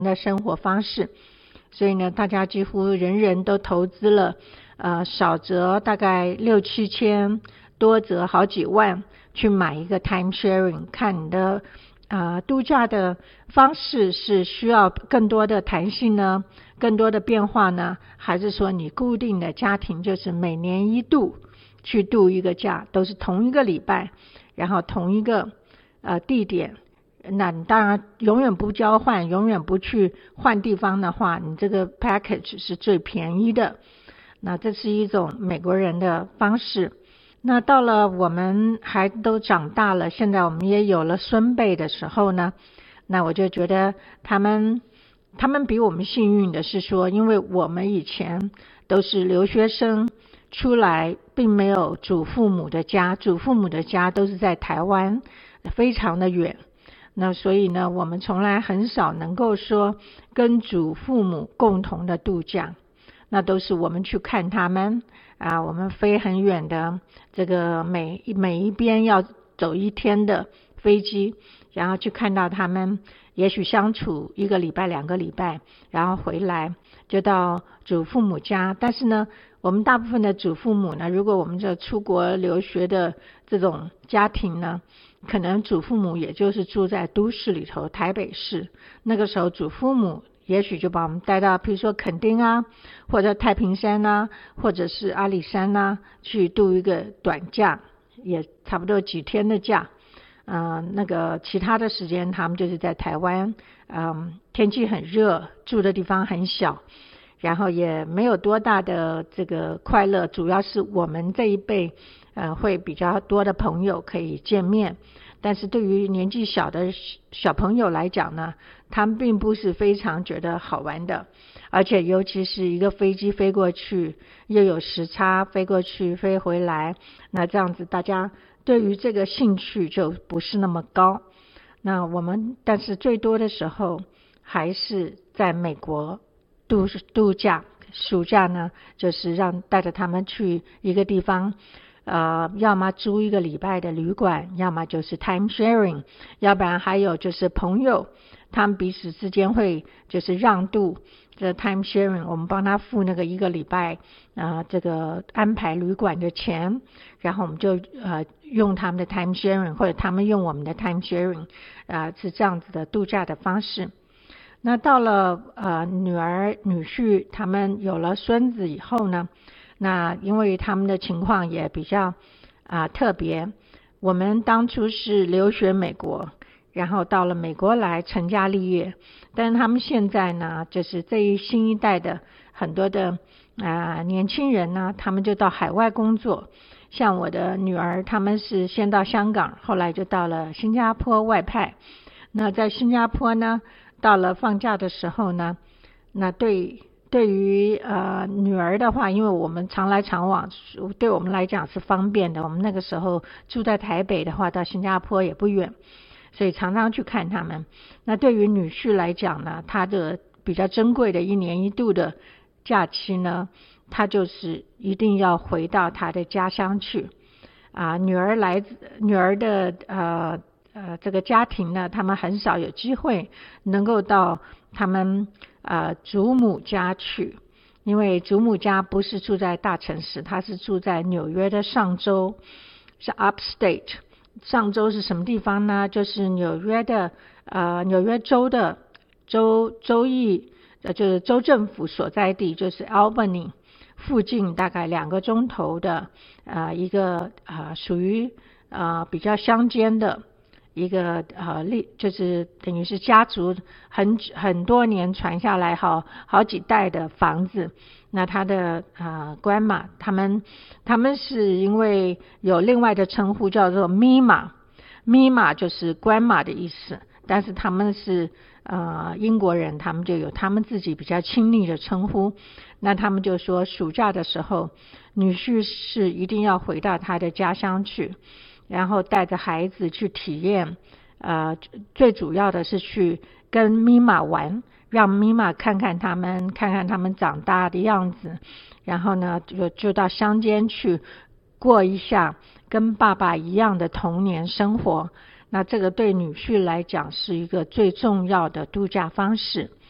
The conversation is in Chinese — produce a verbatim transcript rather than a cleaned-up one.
的生活方式，所以呢，大家几乎人人都投资了，呃，少则大概六七千，多则好几万，去买一个 time sharing。看你的呃度假的方式是需要更多的弹性呢，更多的变化呢，还是说你固定的家庭就是每年一度去度一个假，都是同一个礼拜，然后同一个呃地点。那你当然永远不交换，永远不去换地方的话，你这个 package 是最便宜的。那这是一种美国人的方式。那到了我们还都长大了，现在我们也有了孙辈的时候呢，那我就觉得他们他们比我们幸运的是说，因为我们以前都是留学生出来，并没有祖父母的家，祖父母的家都是在台湾，非常的远。那所以呢，我们从来很少能够说跟祖父母共同的度假，那都是我们去看他们啊，我们飞很远的，这个每每一边要走一天的飞机，然后去看到他们，也许相处一个礼拜两个礼拜，然后回来就到祖父母家。但是呢，我们大部分的祖父母呢，如果我们这出国留学的这种家庭呢，可能祖父母也就是住在都市里头，台北市。那个时候祖父母也许就把我们带到譬如说垦丁啊，或者太平山啊，或者是阿里山啊，去度一个短假，也差不多几天的假。呃，那个其他的时间他们就是在台湾，嗯，天气很热，住的地方很小，然后也没有多大的这个快乐，主要是我们这一辈呃会比较多的朋友可以见面。但是对于年纪小的小朋友来讲呢，他们并不是非常觉得好玩的，而且尤其是一个飞机飞过去，又有时差，飞过去飞回来，那这样子大家对于这个兴趣就不是那么高。那我们但是最多的时候还是在美国度度假，暑假呢就是让带着他们去一个地方，呃，要么租一个礼拜的旅馆，要么就是 time sharing， 要不然还有就是朋友他们彼此之间会就是让渡这 time sharing， 我们帮他付那个一个礼拜呃这个安排旅馆的钱，然后我们就呃用他们的 time sharing， 或者他们用我们的 time sharing， 呃是这样子的度假的方式。那到了呃女儿女婿他们有了孙子以后呢，那因为他们的情况也比较啊、呃、特别，我们当初是留学美国，然后到了美国来成家立业，但是他们现在呢，就是这一新一代的很多的啊、呃、年轻人呢，他们就到海外工作。像我的女儿，他们是先到香港，后来就到了新加坡外派。那在新加坡呢，到了放假的时候呢，那对对于呃女儿的话，因为我们常来常往，对我们来讲是方便的。我们那个时候住在台北的话，到新加坡也不远，所以常常去看他们。那对于女婿来讲呢，他的比较珍贵的一年一度的假期呢，他就是一定要回到他的家乡去啊。女儿来女儿的呃呃这个家庭呢，他们很少有机会能够到他们呃祖母家去，因为祖母家不是住在大城市，他是住在纽约的上州，是 upstate。上州是什么地方呢？就是纽约的呃纽约州的州州议呃就是州政府所在地，就是 Albany 附近大概两个钟头的呃一个呃属于呃比较乡间的一个呃历，就是等于是家族很很多年传下来好好几代的房子。那他的呃 grandma 他们他们是因为有另外的称呼叫做 Mima， Mima 就是 grandma 的意思，但是他们是呃英国人，他们就有他们自己比较亲昵的称呼。那他们就说暑假的时候，女婿是一定要回到他的家乡去，然后带着孩子去体验，呃最主要的是去跟 Mima 玩，让 Mima 看看他们看看他们长大的样子，然后呢就就到乡间去过一下跟爸爸一样的童年生活。那这个对女婿来讲是一个最重要的度假方式。